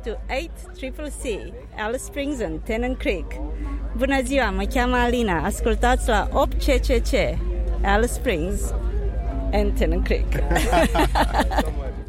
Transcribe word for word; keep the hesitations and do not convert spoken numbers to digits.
to eight Triple C, Alice Springs and Tennant Creek. Bună ziua, mă cheamă Alina. Ascultați la opt C C C, Alice Springs and Tennant Creek.